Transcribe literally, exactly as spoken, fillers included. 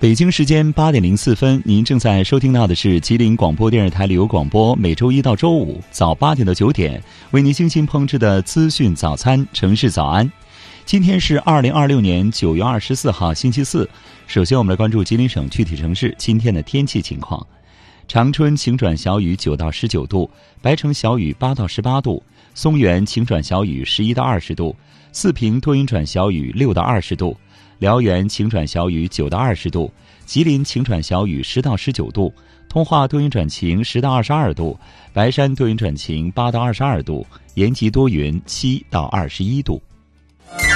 北京时间八点零四分，您正在收听到的是吉林广播电视台旅游广播，每周一到周五早八点到九点为您精心烹制的资讯早餐城市早安。今天是二零二六年九月二十四号星期四。首先我们来关注吉林省具体城市今天的天气情况。长春晴转小雨九到十九度，白城小雨八到十八度，松原晴转小雨十一到二十度，四平多云转小雨六到二十度，辽源晴转小雨九到二十度，吉林晴转小雨十到十九度，通化多云转晴十到二十二度，白山多云转晴八到二十二度，延吉多云七到二十一度。